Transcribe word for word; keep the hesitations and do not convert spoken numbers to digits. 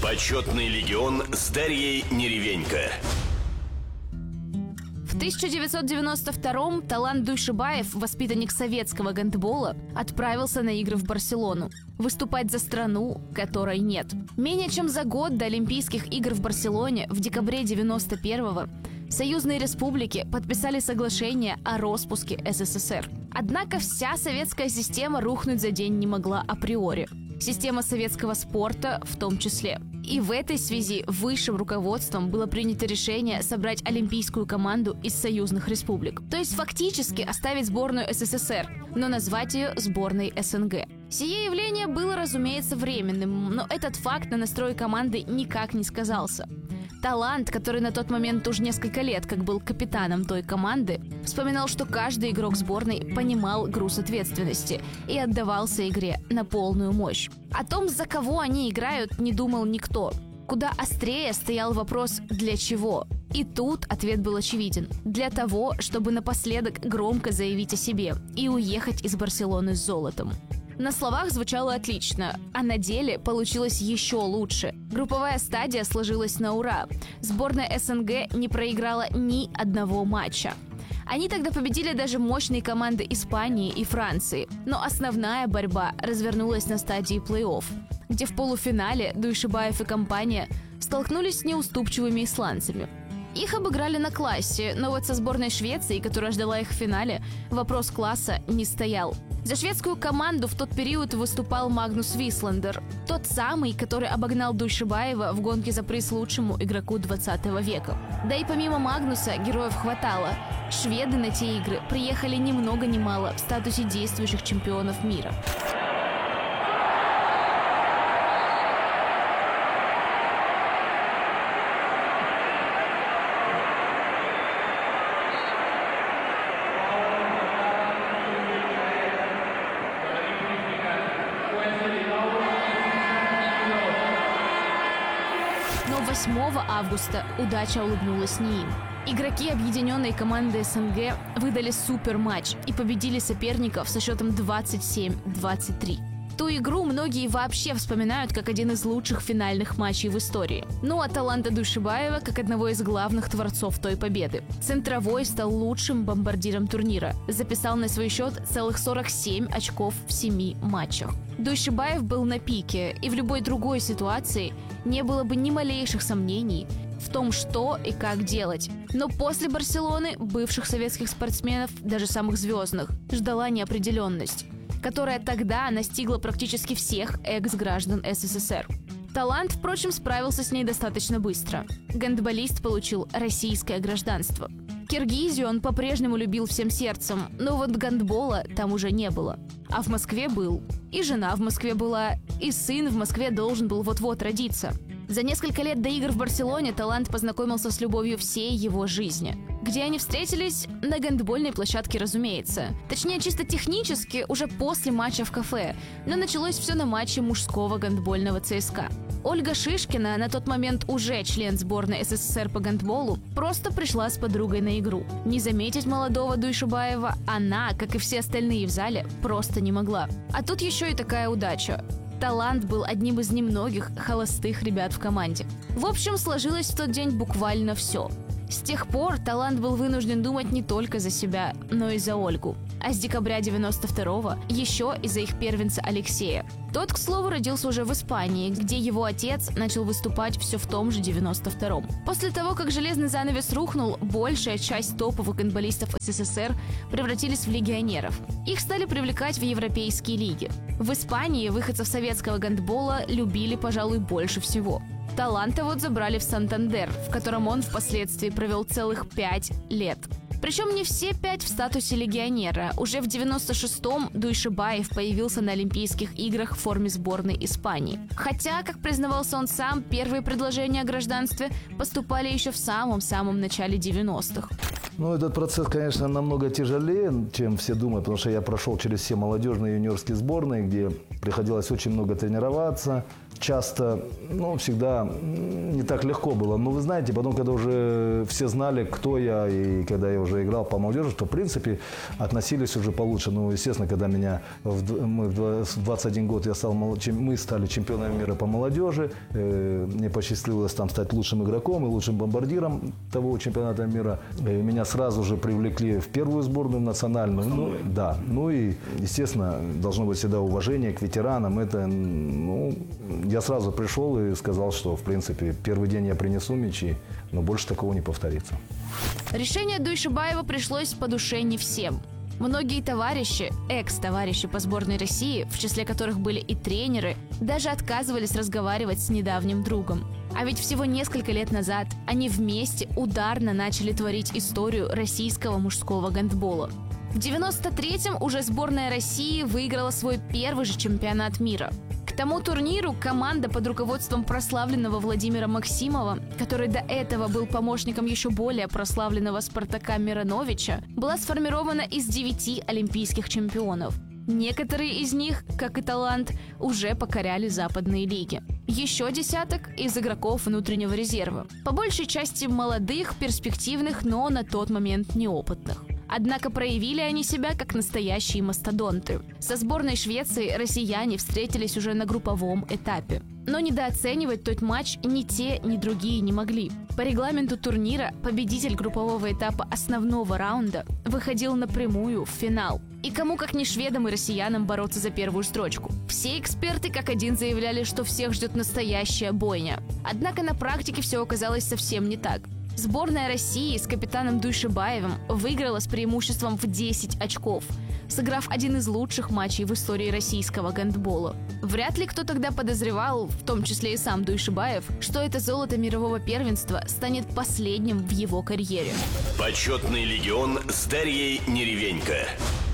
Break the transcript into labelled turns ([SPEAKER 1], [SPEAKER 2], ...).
[SPEAKER 1] Почетный легион с Дарьей Неревенько.
[SPEAKER 2] В тысяча девятьсот девяносто втором Талант Дуйшибаев, воспитанник советского гандбола, отправился на игры в Барселону. Выступать за страну, которой нет. Менее чем за год до Олимпийских игр в Барселоне в декабре девяносто первого союзные республики подписали соглашение о распуске СССР. Однако вся советская система рухнуть за день не могла априори. Система советского спорта в том числе. И в этой связи высшим руководством было принято решение собрать олимпийскую команду из союзных республик. То есть фактически оставить сборную СССР, но назвать ее сборной СНГ. Сие явление было, разумеется, временным, но этот факт на настрое команды никак не сказался. Талант, который на тот момент уже несколько лет как был капитаном той команды, вспоминал, что каждый игрок сборной понимал груз ответственности и отдавался игре на полную мощь. О том, за кого они играют, не думал никто. Куда острее стоял вопрос «для чего?». И тут ответ был очевиден. Для того, чтобы напоследок громко заявить о себе и уехать из Барселоны с золотом. На словах звучало отлично, а на деле получилось еще лучше. Групповая стадия сложилась на ура. Сборная СНГ не проиграла ни одного матча. Они тогда победили даже мощные команды Испании и Франции. Но основная борьба развернулась на стадии плей-офф, где в полуфинале Дуйшибаев и компания столкнулись с неуступчивыми исландцами. Их обыграли на классе, но вот со сборной Швеции, которая ждала их в финале, вопрос класса не стоял. За шведскую команду в тот период выступал Магнус Вислендер, тот самый, который обогнал Дуйшибаева в гонке за приз лучшему игроку двадцатого века. Да и помимо Магнуса героев хватало. Шведы на те игры приехали ни много ни мало в статусе действующих чемпионов мира. Но восьмого августа удача улыбнулась не им. Игроки объединенной команды СНГ выдали суперматч и победили соперников со счетом двадцать семь двадцать три. Ту игру многие вообще вспоминают как один из лучших финальных матчей в истории. Ну а Таланта Дуйшибаева как одного из главных творцов той победы. Центровой стал лучшим бомбардиром турнира. Записал на свой счет целых сорок семь очков в семи матчах. Дуйшибаев был на пике, и в любой другой ситуации не было бы ни малейших сомнений в том, что и как делать. Но после Барселоны бывших советских спортсменов, даже самых звездных, ждала неопределенность, которая тогда настигла практически всех экс-граждан СССР. Талант, впрочем, справился с ней достаточно быстро. Гандболист получил российское гражданство. Киргизию он по-прежнему любил всем сердцем, но вот гандбола там уже не было. А в Москве был. И жена в Москве была, и сын в Москве должен был вот-вот родиться. За несколько лет до игр в Барселоне Талант познакомился с любовью всей его жизни. Где они встретились? На гандбольной площадке, разумеется. Точнее, чисто технически, уже после матча в кафе. Но началось все на матче мужского гандбольного ЦСКА. Ольга Шишкина, на тот момент уже член сборной СССР по гандболу, просто пришла с подругой на игру. Не заметить молодого Дуйшибаева она, как и все остальные в зале, просто не могла. А тут еще и такая удача. Талант был одним из немногих холостых ребят в команде. В общем, сложилось в тот день буквально все. С тех пор Талант был вынужден думать не только за себя, но и за Ольгу. А с декабря девяносто второго еще и за их первенца Алексея. Тот, к слову, родился уже в Испании, где его отец начал выступать все в том же девяносто втором. После того, как железный занавес рухнул, большая часть топовых гандболистов СССР превратились в легионеров. Их стали привлекать в европейские лиги. В Испании выходцев советского гандбола любили, пожалуй, больше всего. Таланта вот забрали в Сантандер, в котором он впоследствии провел целых пять лет. Причем не все пять в статусе легионера. Уже в девяносто шестом Дуйшибаев появился на Олимпийских играх в форме сборной Испании. Хотя, как признавался он сам, первые предложения о гражданстве поступали еще в самом-самом начале девяностых.
[SPEAKER 3] Ну, этот процесс, конечно, намного тяжелее, чем все думают, потому что я прошел через все молодежные юниорские сборные, где приходилось очень много тренироваться, часто, ну, всегда не так легко было. Но вы знаете, потом, когда уже все знали, кто я, и когда я уже играл по молодежи, то, в принципе, относились уже получше. Ну, естественно, когда меня, в, мы в двадцать один год я стал, мы стали чемпионами мира по молодежи, э, мне посчастливилось там стать лучшим игроком и лучшим бомбардиром того чемпионата мира. И меня сразу же привлекли в первую сборную национальную. Ну, да, ну и, естественно, должно быть всегда уважение к ветеранам. Это, ну, я сразу пришел и сказал, что, в принципе, первый день я принесу мячи, но больше такого не повторится.
[SPEAKER 2] Решение Дуйшибаева пришлось по душе не всем. Многие товарищи, экс-товарищи по сборной России, в числе которых были и тренеры, даже отказывались разговаривать с недавним другом. А ведь всего несколько лет назад они вместе ударно начали творить историю российского мужского гандбола. В девяносто третьем уже сборная России выиграла свой первый же чемпионат мира. К тому турниру команда под руководством прославленного Владимира Максимова, который до этого был помощником еще более прославленного Спартака Мироновича, была сформирована из девяти олимпийских чемпионов. Некоторые из них, как и талант, уже покоряли западные лиги. Еще десяток из игроков внутреннего резерва. По большей части молодых, перспективных, но на тот момент неопытных. Однако проявили они себя как настоящие мастодонты. Со сборной Швеции россияне встретились уже на групповом этапе. Но недооценивать тот матч ни те, ни другие не могли. По регламенту турнира победитель группового этапа основного раунда выходил напрямую в финал. И кому как не шведам и россиянам бороться за первую строчку. Все эксперты как один заявляли, что всех ждет настоящая бойня. Однако на практике все оказалось совсем не так. Сборная России с капитаном Дуйшибаевым выиграла с преимуществом в десять очков, сыграв один из лучших матчей в истории российского гандбола. Вряд ли кто тогда подозревал, в том числе и сам Дуйшибаев, что это золото мирового первенства станет последним в его карьере.
[SPEAKER 1] Почетный легион с Дарьей Неревенько.